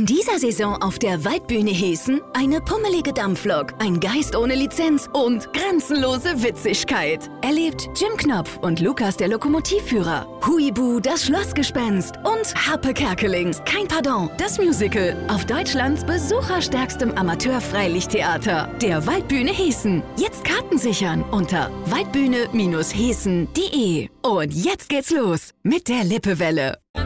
In dieser Saison auf der Waldbühne Hessen eine pummelige Dampflok, ein Geist ohne Lizenz und grenzenlose Witzigkeit. Erlebt Jim Knopf und Lukas der Lokomotivführer, Huibu das Schlossgespenst und Harpe Kerkeling, kein Pardon, das Musical auf Deutschlands besucherstärkstem Amateur-Freilichttheater, der Waldbühne Hessen. Jetzt Karten sichern unter waldbühne-hessen.de. Und jetzt geht's los mit der Lippewelle.